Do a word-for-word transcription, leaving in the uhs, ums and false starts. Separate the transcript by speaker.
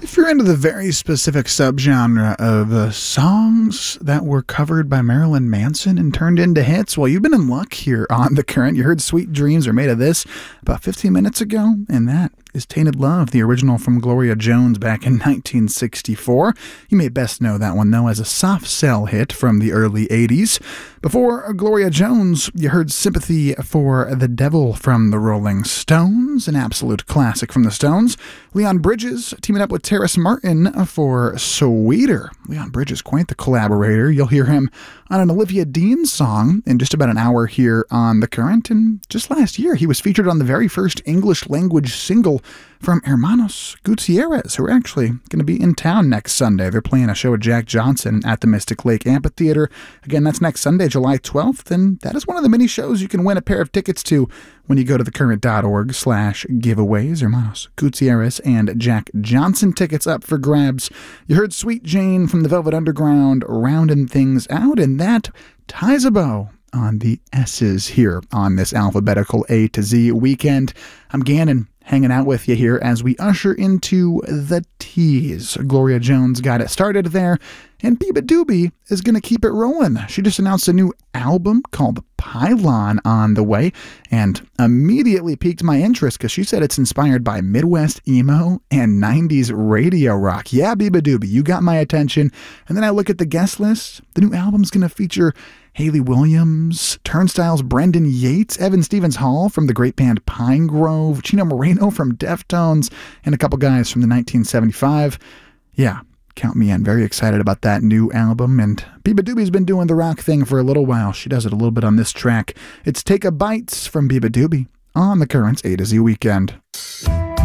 Speaker 1: If you're into the very specific subgenre of uh, songs that were covered by Marilyn Manson and turned into hits, well, you've been in luck here on The Current. You heard Sweet Dreams Are Made of This about fifteen minutes ago, and that is Tainted Love, the original from Gloria Jones back in nineteen sixty-four. You may best know that one, though, as a soft sell hit from the early eighties. Before Gloria Jones, you heard Sympathy for the Devil from the Rolling Stones, an absolute classic from the Stones. Leon Bridges teaming up with Terrace Martin for Sweeter. Leon Bridges, quite the collaborator. You'll hear him on an Olivia Dean song in just about an hour here on The Current. And just last year, he was featured on the very first English language single from Hermanos Gutierrez, who are actually going to be in town next Sunday. They're playing a show with Jack Johnson at the Mystic Lake Amphitheater. Again, that's next Sunday, July twelfth, and that is one of the many shows you can win a pair of tickets to when you go to thecurrent.org slash giveaways. Hermanos Gutierrez and Jack Johnson tickets up for grabs. You heard Sweet Jane from the Velvet Underground rounding things out, and that ties a bow on the S's here on this alphabetical A to Z weekend. I'm Gannon, hanging out with you here as we usher into the T's. Gloria Jones got it started there, and Biba Doobie is going to keep it rolling. She just announced a new album called Pylon on the way, and immediately piqued my interest because she said it's inspired by Midwest emo and nineties radio rock. Yeah, Biba Doobie, you got my attention. And then I look at the guest list. The new album's going to feature Hayley Williams, Turnstile's Brendan Yates, Evan Stevens Hall from the great band Pine Grove, Chino Moreno from Deftones, and a couple guys from the nineteen seventy-five. Yeah, count me in. Very excited about that new album. And Biba Doobie's been doing the rock thing for a little while. She does it a little bit on this track. It's Take a Bites from Biba Doobie on The Current's A to Z Weekend.